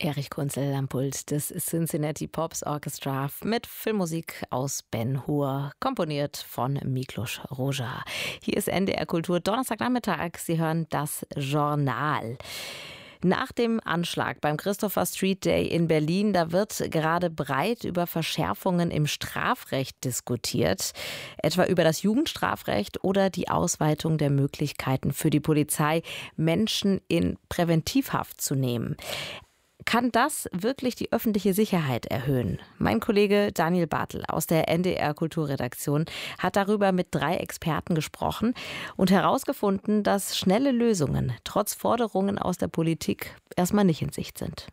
Erich Kunzel am Pult des Cincinnati Pops Orchestra mit Filmmusik aus Ben Hur, komponiert von Miklos Rozsa. Hier ist NDR Kultur, Donnerstagnachmittag. Sie hören das Journal. Nach dem Anschlag beim Christopher Street Day in Berlin, da wird gerade breit über Verschärfungen im Strafrecht diskutiert, etwa über das Jugendstrafrecht oder die Ausweitung der Möglichkeiten für die Polizei, Menschen in Präventivhaft zu nehmen. Kann das wirklich die öffentliche Sicherheit erhöhen? Mein Kollege Daniel Bartel aus der NDR Kulturredaktion hat darüber mit 3 Experten gesprochen und herausgefunden, dass schnelle Lösungen trotz Forderungen aus der Politik erstmal nicht in Sicht sind.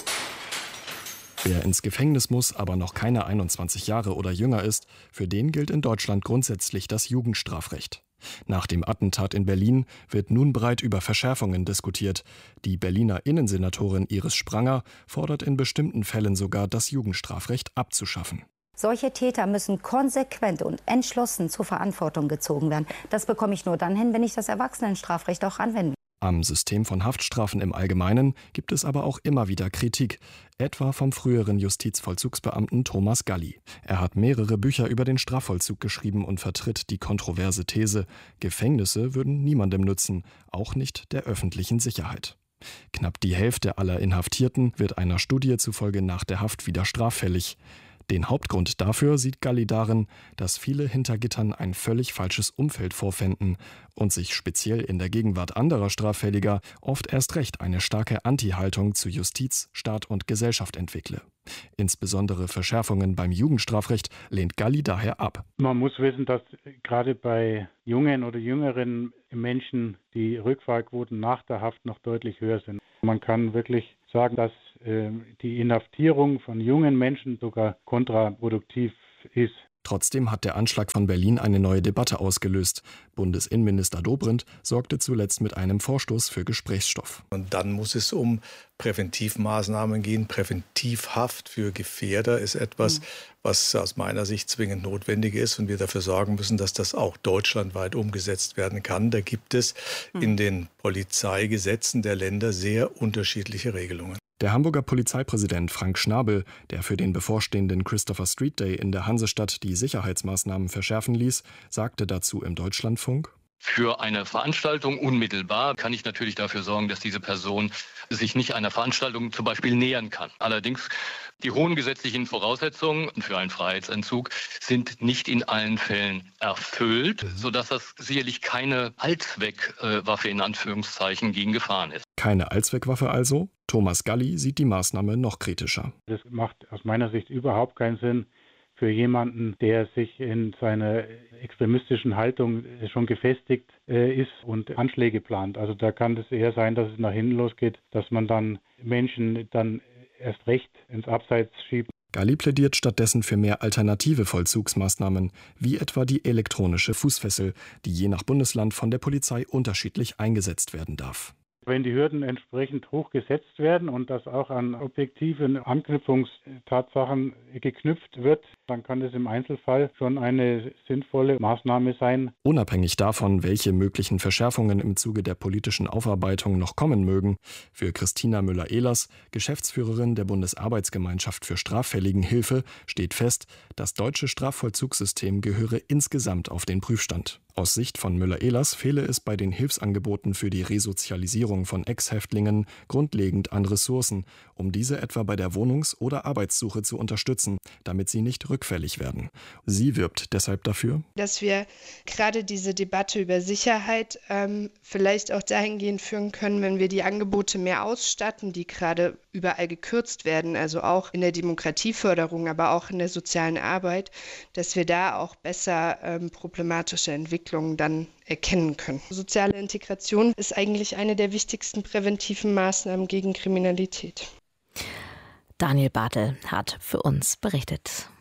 Wer ins Gefängnis muss, aber noch keine 21 Jahre oder jünger ist, für den gilt in Deutschland grundsätzlich das Jugendstrafrecht. Nach dem Attentat in Berlin wird nun breit über Verschärfungen diskutiert. Die Berliner Innensenatorin Iris Spranger fordert in bestimmten Fällen sogar, das Jugendstrafrecht abzuschaffen. Solche Täter müssen konsequent und entschlossen zur Verantwortung gezogen werden. Das bekomme ich nur dann hin, wenn ich das Erwachsenenstrafrecht auch anwende. Am System von Haftstrafen im Allgemeinen gibt es aber auch immer wieder Kritik, etwa vom früheren Justizvollzugsbeamten Thomas Galli. Er hat mehrere Bücher über den Strafvollzug geschrieben und vertritt die kontroverse These, Gefängnisse würden niemandem nützen, auch nicht der öffentlichen Sicherheit. Knapp die Hälfte aller Inhaftierten wird einer Studie zufolge nach der Haft wieder straffällig. Den Hauptgrund dafür sieht Galli darin, dass viele hinter Gittern ein völlig falsches Umfeld vorfänden und sich speziell in der Gegenwart anderer Straffälliger oft erst recht eine starke Anti-Haltung zu Justiz, Staat und Gesellschaft entwickle. Insbesondere Verschärfungen beim Jugendstrafrecht lehnt Galli daher ab. Man muss wissen, dass gerade bei jungen oder jüngeren Menschen die Rückfallquoten nach der Haft noch deutlich höher sind. Man kann wirklich sagen, dass die Inhaftierung von jungen Menschen sogar kontraproduktiv ist. Trotzdem hat der Anschlag von Berlin eine neue Debatte ausgelöst. Bundesinnenminister Dobrindt sorgte zuletzt mit einem Vorstoß für Gesprächsstoff. Und dann muss es um Präventivmaßnahmen gehen. Präventivhaft für Gefährder ist etwas, was aus meiner Sicht zwingend notwendig ist und wir dafür sorgen müssen, dass das auch deutschlandweit umgesetzt werden kann. Da gibt es in den Polizeigesetzen der Länder sehr unterschiedliche Regelungen. Der Hamburger Polizeipräsident Frank Schnabel, der für den bevorstehenden Christopher Street Day in der Hansestadt die Sicherheitsmaßnahmen verschärfen ließ, sagte dazu im Deutschlandfunk: Für eine Veranstaltung unmittelbar kann ich natürlich dafür sorgen, dass diese Person sich nicht einer Veranstaltung zum Beispiel nähern kann. Allerdings, die hohen gesetzlichen Voraussetzungen für einen Freiheitsentzug sind nicht in allen Fällen erfüllt, sodass das sicherlich keine Allzweckwaffe in Anführungszeichen gegen Gefahren ist. Keine Allzweckwaffe also? Thomas Galli sieht die Maßnahme noch kritischer. Das macht aus meiner Sicht überhaupt keinen Sinn für jemanden, der sich in seiner extremistischen Haltung schon gefestigt ist und Anschläge plant. Also da kann es eher sein, dass es nach hinten losgeht, dass man dann Menschen dann erst recht ins Abseits schiebt. Galli plädiert stattdessen für mehr alternative Vollzugsmaßnahmen, wie etwa die elektronische Fußfessel, die je nach Bundesland von der Polizei unterschiedlich eingesetzt werden darf. Wenn die Hürden entsprechend hoch gesetzt werden und das auch an objektiven Anknüpfungstatsachen geknüpft wird, dann kann das im Einzelfall schon eine sinnvolle Maßnahme sein. Unabhängig davon, welche möglichen Verschärfungen im Zuge der politischen Aufarbeitung noch kommen mögen, für Christina Müller-Ehlers, Geschäftsführerin der Bundesarbeitsgemeinschaft für Straffälligenhilfe, steht fest, das deutsche Strafvollzugssystem gehöre insgesamt auf den Prüfstand. Aus Sicht von Müller-Ehlers fehle es bei den Hilfsangeboten für die Resozialisierung von Ex-Häftlingen grundlegend an Ressourcen, um diese etwa bei der Wohnungs- oder Arbeitssuche zu unterstützen, damit sie nicht rückfällig werden. Sie wirbt deshalb dafür, dass wir gerade diese Debatte über Sicherheit vielleicht auch dahingehend führen können, wenn wir die Angebote mehr ausstatten, die gerade überall gekürzt werden, also auch in der Demokratieförderung, aber auch in der sozialen Arbeit, dass wir da auch besser problematische Entwicklungen dann erkennen können. Soziale Integration ist eigentlich eine der wichtigsten präventiven Maßnahmen gegen Kriminalität. Daniel Bartel hat für uns berichtet.